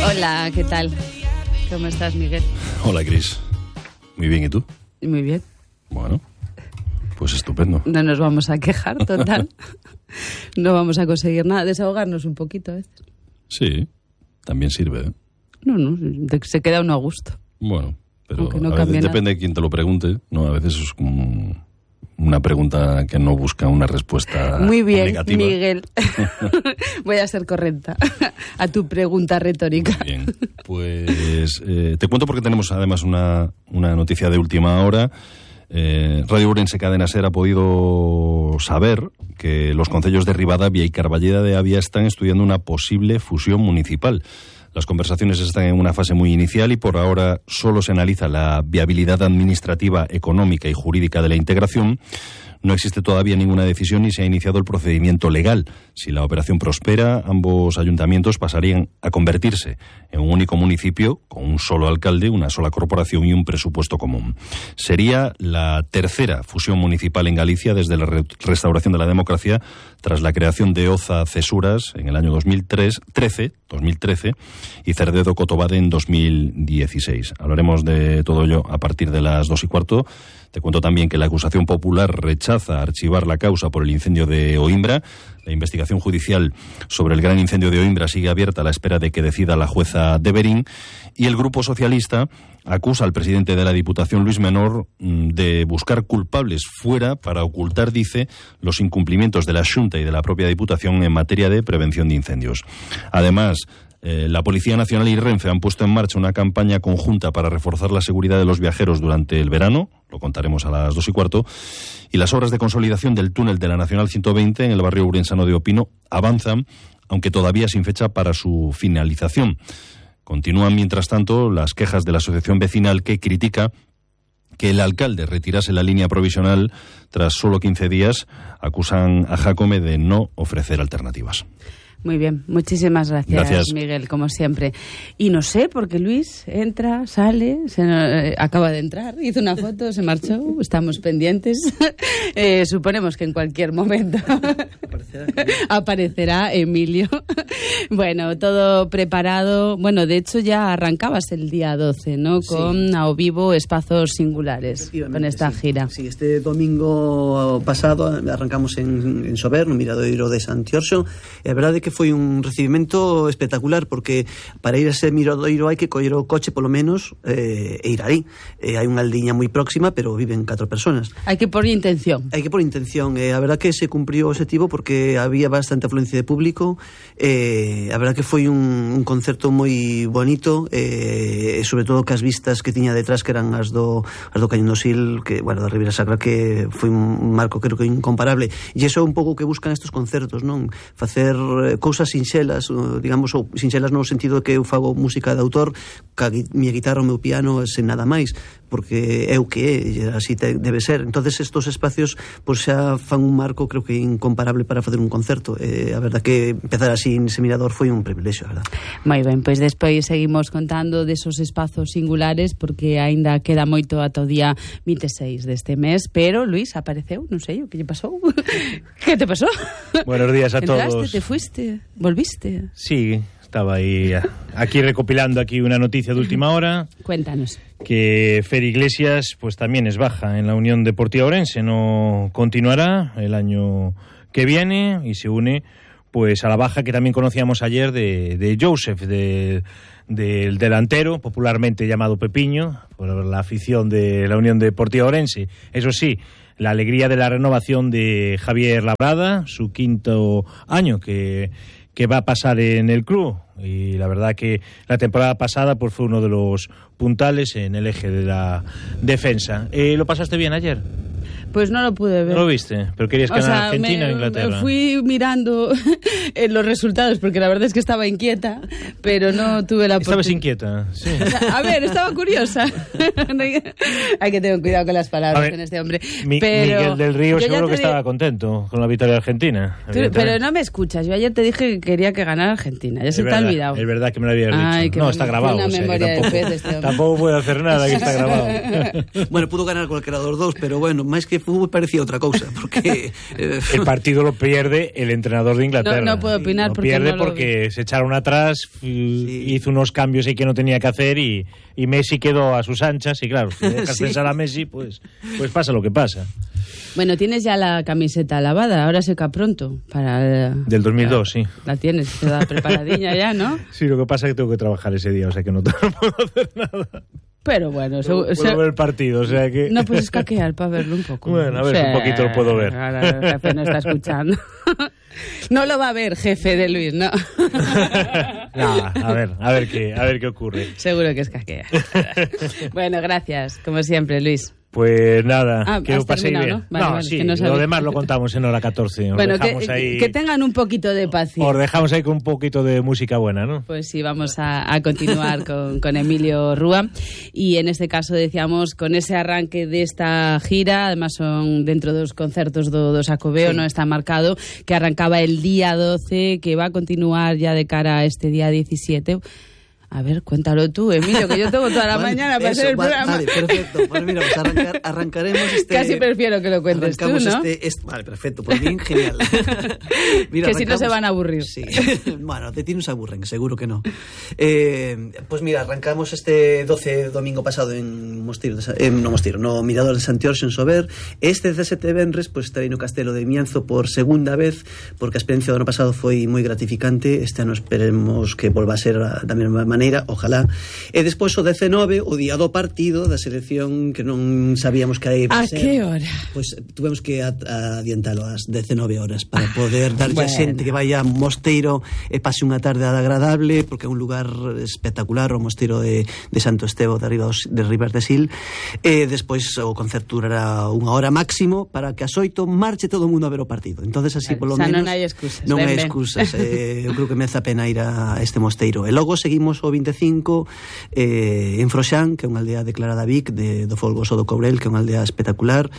Hola, ¿qué tal? ¿Cómo estás, Miguel? Hola, Cris. Muy bien, ¿y tú? Muy bien. Bueno, pues estupendo. No nos vamos a quejar, total. No vamos a conseguir nada. Desahogarnos un poquito a veces. Sí, también sirve, ¿eh? No, se queda uno a gusto. Bueno, pero no a veces depende de quién te lo pregunte, ¿no? A veces es como una pregunta que no busca una respuesta muy bien, negativa. Miguel. Voy a ser correcta a tu pregunta retórica. Muy bien. Pues te cuento porque tenemos además una noticia de última hora. Radio Ourense Cadena Ser ha podido saber que los concellos de Ribadavia y Carballeda de Avia están estudiando una posible fusión municipal. Las conversaciones están en una fase muy inicial y por ahora solo se analiza la viabilidad administrativa, económica y jurídica de la integración. No existe todavía ninguna decisión ni se ha iniciado el procedimiento legal. Si la operación prospera, ambos ayuntamientos pasarían a convertirse en un único municipio con un solo alcalde, una sola corporación y un presupuesto común. Sería la tercera fusión municipal en Galicia desde la restauración de la democracia tras la creación de Oza-Cesuras en el año 2013 y Cerdedo-Cotobade en 2016. Hablaremos de todo ello a partir de las 2:15. Te cuento también que la acusación popular rechaza archivar la causa por el incendio de Oimbra. La investigación judicial sobre el gran incendio de Oimbra sigue abierta a la espera de que decida la jueza Deverín. Y el Grupo Socialista acusa al presidente de la Diputación, Luis Menor, de buscar culpables fuera para ocultar, dice, los incumplimientos de la Xunta y de la propia Diputación en materia de prevención de incendios. Además, la Policía Nacional y Renfe han puesto en marcha una campaña conjunta para reforzar la seguridad de los viajeros durante el verano, lo contaremos a las 2:15, y las obras de consolidación del túnel de la Nacional 120 en el barrio ourensano de Opino avanzan, aunque todavía sin fecha para su finalización. Continúan, mientras tanto, las quejas de la asociación vecinal que critica que el alcalde retirase la línea provisional tras solo 15 días. Acusan a Jácome de no ofrecer alternativas. Muy bien, muchísimas gracias, Miguel, como siempre. Y no sé, porque Luis entra, sale, acaba de entrar, hizo una foto, se marchó, estamos pendientes. Suponemos que en cualquier momento aparecerá Emilio. Bueno, todo preparado. Bueno, de hecho ya arrancabas el día 12, ¿no? Sí. Con Ao Vivo Espazos Singulares, con esta gira. Sí, este domingo pasado arrancamos en Sober, no Miradoiro de Santiorxo, e a verdade é que foi un recibimento espectacular, porque para ir a ese Miradoiro hai que coller o coche polo menos e ir aí. Hai unha aldiña moi próxima, pero viven 4 personas. Hai que por intención. Hai que por intención. A verdad que se cumpriu o objetivo porque había bastante afluencia de público. A verdad que foi un concerto moi bonito, sobre todo que as vistas que tiña detrás, que eran as do Cañón do Sil, que, bueno, da Ribeira Sacra, que foi un marco creo que incomparable. E iso é un pouco que buscan estos concertos, non? Facer cousas sinxelas, digamos, ou sinxelas no sentido que eu fago música de autor, ca miña guitarra, o meu piano, sen nada máis, porque é o que é, así debe ser. Entonces estos espacios pois xa fan un marco creo que incomparable para facer un concerto. A verdad que empezar así en ese Mirador foi un privilexio, a verdad. Moi ben, pois despois seguimos contando desos espazos singulares, porque aínda queda moito ata o día 26 deste mes, pero Luis apareceu, non sei o que lle pasou. Que te pasou? Buenos días a todos. Entraste, te fuiste, volviste. Sí, estaba ahí aquí recopilando aquí una noticia de última hora. Cuéntanos. Que Fer Iglesias pues también es baja en la Unión Deportiva Ourense, no continuará el año que viene y se une pues a la baja que también conocíamos ayer de Joseph, del delantero, popularmente llamado Pepiño, por la afición de la Unión Deportiva Ourense. Eso sí, la alegría de la renovación de Javier Labrada, su 5º año que va a pasar en el club, y la verdad que la temporada pasada pues fue uno de los puntales en el eje de la defensa. ¿Lo pasaste bien ayer? Pues no lo pude ver. ¿No lo viste? ¿Pero querías ganar Argentina o Inglaterra? Me fui mirando los resultados, porque la verdad es que estaba inquieta, pero no tuve la oportunidad. ¿Estabas inquieta? Sí. O sea, a ver, estaba curiosa. Hay que tener cuidado con las palabras en este hombre. Miguel del Río seguro que estaba contento con la victoria de Argentina. Pero no me escuchas. Yo ayer te dije que quería que ganara Argentina. Ya se te ha olvidado. Es verdad que me lo habías dicho. No, está grabado. Una memoria de pez este hombre. Tampoco puedo hacer nada, que está grabado. Bueno, pudo ganar cualquiera dos, pero bueno, máis que ese fútbol parecía outra cousa, porque... el partido lo pierde el entrenador de Inglaterra. No puedo opinar porque pierde no lo porque se echaron atrás, hizo unos cambios ahí que no tenía que hacer y Messi quedó a sus anchas y claro, si dejas pensar a Messi, pues pasa lo que pasa. Bueno, tienes ya la camiseta lavada, ahora seca pronto. Del 2002, sí. La tienes, toda preparadilla ya, ¿no? Sí, lo que pasa es que tengo que trabajar ese día, o sea que no puedo hacer nada. Pero bueno, puedo ver el partido, o sea que... No puedes caquear para verlo un poco. Bueno, a ver, un poquito lo puedo ver. Ahora el jefe no está escuchando. No lo va a ver, jefe de Luis, ¿no? Nah, a ver qué ocurre. Seguro que es caquea. Bueno, gracias, como siempre, Luis. Pues nada, que has lo paséis terminado, bien. ¿no? Vale, Sí, que no lo demás lo contamos en hora 14. Bueno, que tengan un poquito de paciencia. Os dejamos ahí con un poquito de música buena, ¿no? Pues sí, vamos a continuar con Emilio Rúa. Y en este caso decíamos, con ese arranque de esta gira, además son dentro dos concertos do Xacobeo, no está marcado, que arrancaba el día 12, que va a continuar ya de cara a este día 17. A ver, cuéntalo tú, Emilio, que yo tengo toda la mañana para hacer el programa. Vale, perfecto. Pues mira, pues arrancaremos Casi prefiero que lo cuentes tú, ¿no? Vale, perfecto, por mí, genial. Mira, que si no se van a aburrir. Sí, bueno, de ti no se aburren, seguro que no. Pues mira, arrancamos este 12 domingo pasado en Mirador de Santiorxo, en Sober. Este 17 venres, pues estarei no Castelo de Mianzo por segunda vez, porque a experiencia do ano pasado foi moi gratificante. Este ano esperemos que volva a ser da mesma maneira, ojalá. E despois o 19, o día do partido da selección, que non sabíamos que aí a que hora? Pois tuvemos que adiantalo ás 19 horas para poder darlle a xente que vaya a Mosteiro e pase unha tarde agradable, porque é un lugar espectacular, o Mosteiro de Santo Estevo de Ribas de Sil. E despois o concerto durará unha hora máximo para que ás 8 marche todo o mundo a ver o partido. Entonces así polo menos non hai excusas. Non hai excusas. Eu creo que merece a pena ir a este mosteiro. E logo seguimos o 25 en Froxán, que é unha aldea declarada Vic do Folgoso do Courel, que é unha aldea espectacular.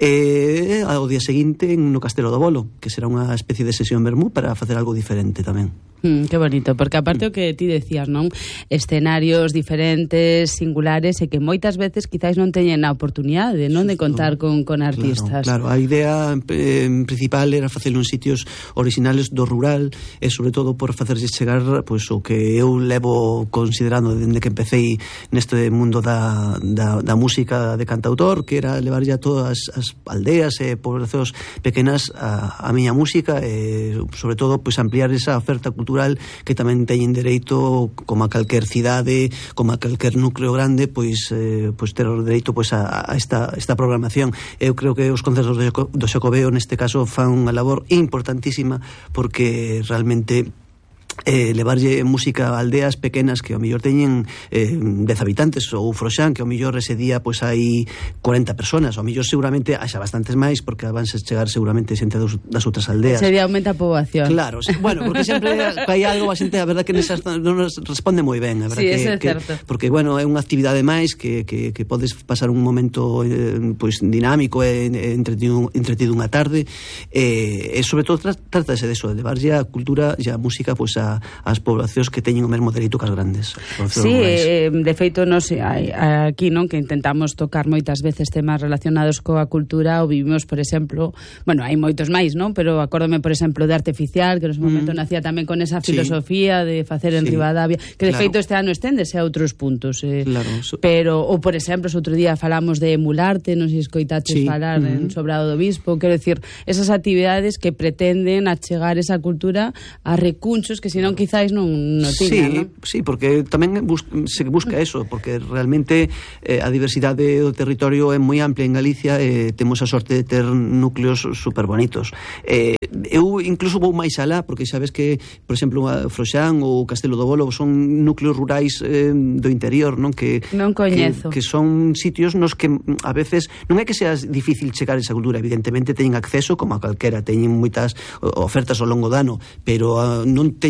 E ao día seguinte no Castelo do Bolo, que será unha especie de sesión vermú para facer algo diferente tamén. Qué bonito, porque aparte o que ti decías, non? Escenarios diferentes, singulares, e que moitas veces quizáis non teñen a oportunidade, non, de contar con artistas. Claro, a idea principal era facelo en sitios originales do rural, e sobre todo por facerlles chegar pois, o que eu levo considerando dende que empecéi neste mundo da música de cantautor, que era levar ya todas as aldeas e poblacións pequenas a miña música, e sobre todo pois ampliar esa oferta cultural que tamén teñen dereito, como a calquer cidade, como a calquer núcleo grande, pois ter o dereito pois a esta programación. Eu creo que os concertos do Xacobeo neste caso fan unha labor importantísima, porque realmente levarlle música a aldeas pequenas que ao mellor teñen 10 habitantes, ou Froxán, que ao mellor ese día pois hai 40 personas, ao mellor seguramente haxa bastantes máis, porque vanse chegar seguramente xente das outras aldeas. Ese día aumenta a poboación. Claro, bueno, porque sempre hai algo, a xente, a verdad que nesas non nos responde moi ben, a verdad, sí, eso é certo. Porque, bueno, é unha actividade máis que podes pasar un momento pois dinámico e entretido unha tarde, e sobre todo trátase de eso, de levarlle a cultura e a música pois as poblacións que teñen o mesmo dereito que as grandes. Sí, de feito nos aquí, non, que intentamos tocar moitas veces temas relacionados coa cultura, ou vivimos, por exemplo, bueno, hai moitos máis, non, pero acórdome, por exemplo, de Artificial, que nos momento nacía tamén con esa filosofía de facer en Ribadavia, que de feito este ano esténdese a outros puntos, pero, ou por exemplo, outro día falamos de Emularte, non sei se escoitaches falar en Sobrado do Bispo, quero decir, esas actividades que pretenden achegar esa cultura a recunchos que senón quizáis non tiñan, non? Sí, porque tamén se busca eso, porque realmente a diversidade do territorio é moi amplia en Galicia, e temos a sorte de ter núcleos super bonitos. Eu incluso vou máis alá, porque sabes que, por exemplo, Froxán ou Castelo do Bolo son núcleos rurais do interior, non? Que non coñezo. Que son sitios nos que a veces non é que sea difícil chegar a esa cultura, evidentemente teñen acceso como a calquera, teñen moitas ofertas ao longo do ano, pero non teñen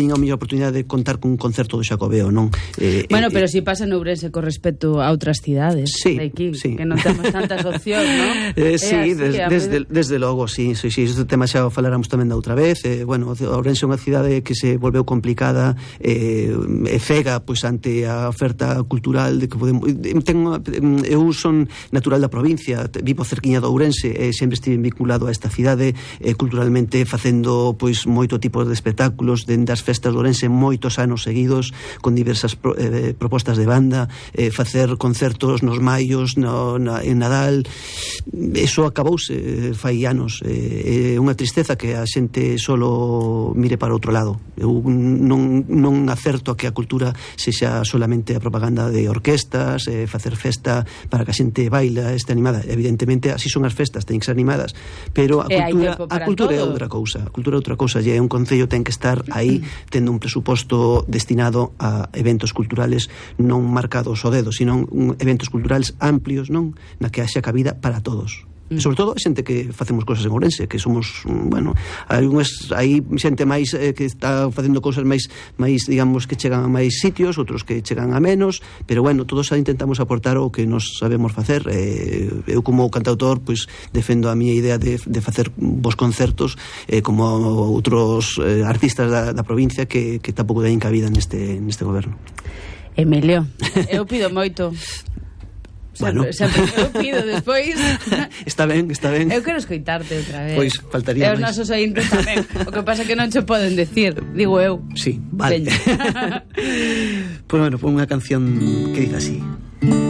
tiñen a mellor oportunidade de contar cun concerto do Xacobeo, non? Bueno, pero si pasa en Ourense con respecto a outras cidades, sí, aquí, sí. que non temos tantas opcións, non? Sí, desde logo, sí, este tema xa o faláramos tamén da outra vez. Bueno, Ourense é unha cidade que se volveu complicada, e cega pois ante a oferta cultural de que podemos. Eu son natural da provincia, vivo cerquiña do Ourense, e sempre estive vinculado a esta cidade, culturalmente facendo pois moito tipo de espectáculos dende as festas do Ourense moitos anos seguidos, con diversas propostas de banda, facer concertos nos maios, en Nadal. Eso acabouse fai anos. É unha tristeza que a xente solo mire para outro lado. Eu non acerto a que a cultura sexa solamente a propaganda de orquestas, facer festa para que a xente baila, este animada. Evidentemente, así son as festas, teñen que ser animadas, pero a cultura é outra cousa. A cultura é outra cousa, e un concello ten que estar aí tendo un presuposto destinado a eventos culturales non marcados ao dedo, sino eventos culturales amplios, non, na que haxa cabida para todos. Sobre todo a xente que facemos cosas en Ourense, que somos, bueno, hai xente máis que está facendo cousas máis, digamos, que chegan a máis sitios, outros que chegan a menos, pero bueno, todos intentamos aportar o que nos sabemos facer. Eu como cantautor, pois, defendo a miña idea de facer bons concertos, como outros artistas da provincia que tampouco teñen cabida neste goberno. Emilio, eu pido moito. Bueno. Sempre eu pido despois. Está ben. Eu quero escoitarte outra vez. Pois faltaría máis. E os nosos ointes tamén. O que pasa é que non che poden decir, digo eu. Sí, vale. Pues bueno, unha canción que dice así.